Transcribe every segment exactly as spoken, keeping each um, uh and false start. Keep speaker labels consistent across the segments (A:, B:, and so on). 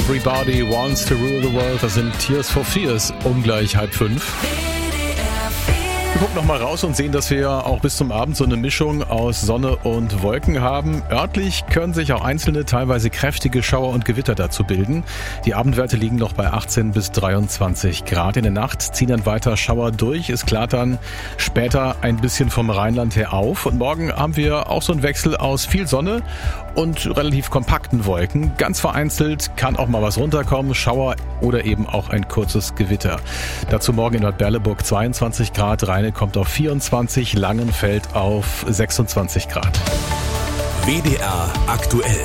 A: Everybody Wants to Rule the World. Das sind Tears for Fears, um gleich halb fünf. Wir gucken nochmal raus und sehen, dass wir auch bis zum Abend so eine Mischung aus Sonne und Wolken haben. Örtlich können sich auch einzelne, teilweise kräftige Schauer und Gewitter dazu bilden. Die Abendwerte liegen noch bei achtzehn bis dreiundzwanzig Grad. In der Nacht ziehen dann weiter Schauer durch. Es klart dann später ein bisschen vom Rheinland her auf. Und morgen haben wir auch so einen Wechsel aus viel Sonne und relativ kompakten Wolken. Ganz vereinzelt kann auch mal was runterkommen, Schauer oder eben auch ein kurzes Gewitter. Dazu morgen in Nordberleburg zweiundzwanzig Grad, Rheine kommt auf vierundzwanzig, Langenfeld auf sechsundzwanzig Grad.
B: W D R aktuell.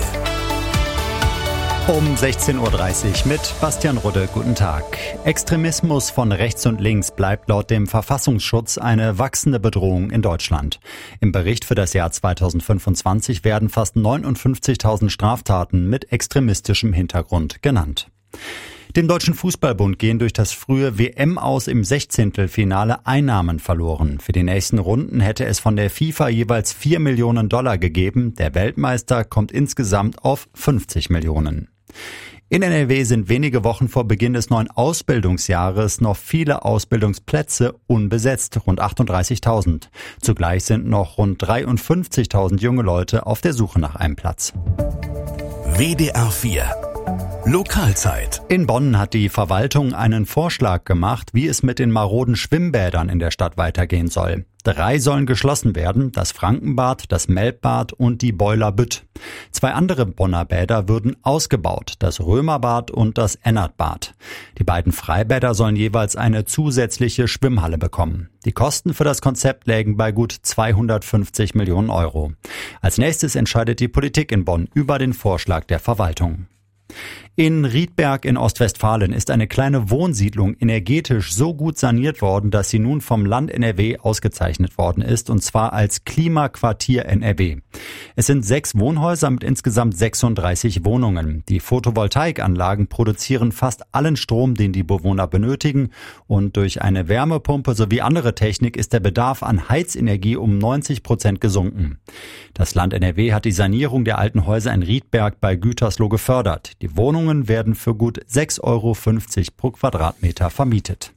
C: Um sechzehn Uhr dreißig mit Bastian Rudde. Guten Tag. Extremismus von rechts und links bleibt laut dem Verfassungsschutz eine wachsende Bedrohung in Deutschland. Im Bericht für das Jahr zweitausendfünfundzwanzig werden fast neunundfünfzigtausend Straftaten mit extremistischem Hintergrund genannt. Dem Deutschen Fußballbund gehen durch das frühe W M-Aus im Sechzehntelfinale Einnahmen verloren. Für die nächsten Runden hätte es von der FIFA jeweils vier Millionen Dollar gegeben. Der Weltmeister kommt insgesamt auf fünfzig Millionen. In N R W sind wenige Wochen vor Beginn des neuen Ausbildungsjahres noch viele Ausbildungsplätze unbesetzt, rund achtunddreißigtausend. Zugleich sind noch rund dreiundfünfzigtausend junge Leute auf der Suche nach einem Platz.
B: W D R vier Lokalzeit.
C: In Bonn hat die Verwaltung einen Vorschlag gemacht, wie es mit den maroden Schwimmbädern in der Stadt weitergehen soll. Drei sollen geschlossen werden, das Frankenbad, das Melbbad und die Boiler Bütt. Zwei andere Bonner Bäder würden ausgebaut, das Römerbad und das Ennertbad. Die beiden Freibäder sollen jeweils eine zusätzliche Schwimmhalle bekommen. Die Kosten für das Konzept lägen bei gut zweihundertfünfzig Millionen Euro. Als nächstes entscheidet die Politik in Bonn über den Vorschlag der Verwaltung. In Riedberg in Ostwestfalen ist eine kleine Wohnsiedlung energetisch so gut saniert worden, dass sie nun vom Land N R W ausgezeichnet worden ist, und zwar als Klimaquartier N R W. Es sind sechs Wohnhäuser mit insgesamt sechsunddreißig Wohnungen. Die Photovoltaikanlagen produzieren fast allen Strom, den die Bewohner benötigen, und durch eine Wärmepumpe sowie andere Technik ist der Bedarf an Heizenergie um neunzig Prozent gesunken. Das Land N R W hat die Sanierung der alten Häuser in Riedberg bei Gütersloh gefördert. Die Wohnungen werden für gut sechs Euro fünfzig pro Quadratmeter vermietet.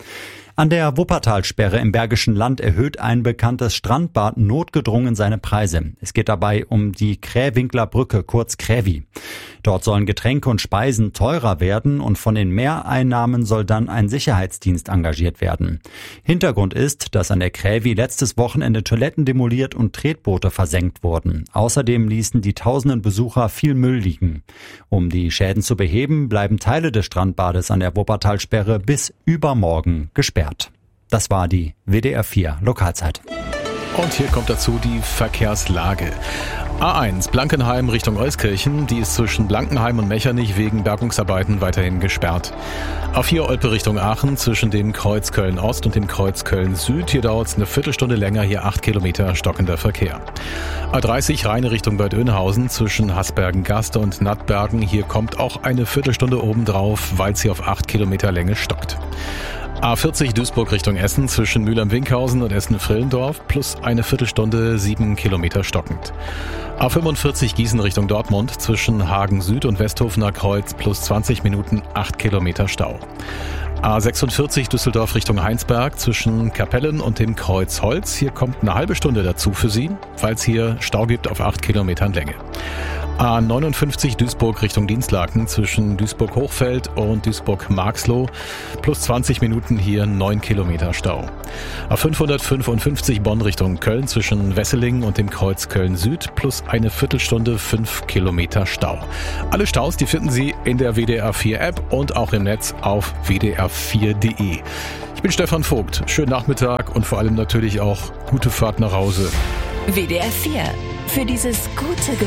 C: An der Wuppertalsperre im Bergischen Land erhöht ein bekanntes Strandbad notgedrungen seine Preise. Es geht dabei um die Krähwinkler Brücke, kurz Krävi. Dort sollen Getränke und Speisen teurer werden und von den Mehreinnahmen soll dann ein Sicherheitsdienst engagiert werden. Hintergrund ist, dass an der Krävi letztes Wochenende Toiletten demoliert und Tretboote versenkt wurden. Außerdem ließen die tausenden Besucher viel Müll liegen. Um die Schäden zu beheben, bleiben Teile des Strandbades an der Wuppertalsperre bis übermorgen gesperrt. Das war die W D R vier Lokalzeit.
A: Und hier kommt dazu die Verkehrslage. A eins Blankenheim Richtung Euskirchen, die ist zwischen Blankenheim und Mechernich wegen Bergungsarbeiten weiterhin gesperrt. A vier Olpe Richtung Aachen zwischen dem Kreuz Köln-Ost und dem Kreuz Köln-Süd, hier dauert es eine Viertelstunde länger, hier acht Kilometer stockender Verkehr. A dreißig Rheine Richtung Bad Oeynhausen zwischen Hasbergen-Gaste und Nattbergen, hier kommt auch eine Viertelstunde obendrauf, weil es hier auf acht Kilometer Länge stockt. A vierzig Duisburg Richtung Essen zwischen Mülheim-Winkhausen und Essen-Frillendorf plus eine Viertelstunde sieben Kilometer stockend. A fünfundvierzig Gießen Richtung Dortmund zwischen Hagen Süd und Westhofener Kreuz plus zwanzig Minuten acht Kilometer Stau. A sechsundvierzig Düsseldorf Richtung Heinsberg zwischen Kapellen und dem Kreuz Holz. Hier kommt eine halbe Stunde dazu für Sie, weil es hier Stau gibt auf acht Kilometern Länge. A neunundfünfzig Duisburg Richtung Dienstlaken zwischen Duisburg-Hochfeld und Duisburg-Marxloh plus zwanzig Minuten, hier neun Kilometer Stau. A fünfhundertfünfundfünfzig Bonn Richtung Köln zwischen Wesseling und dem Kreuz Köln-Süd plus eine Viertelstunde fünf Kilometer Stau. Alle Staus, die finden Sie in der W D R vier App und auch im Netz auf w d r vier punkt d e. Ich bin Stefan Vogt. Schönen Nachmittag und vor allem natürlich auch gute Fahrt nach Hause.
D: W D R vier. Für dieses gute Gefühl.